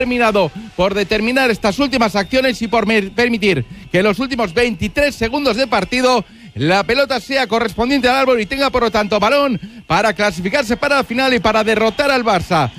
terminado por determinar estas últimas acciones y por permitir que en los últimos 23 segundos de partido la pelota sea correspondiente al árbol y tenga por lo tanto balón para clasificarse para la final y para derrotar al Barça.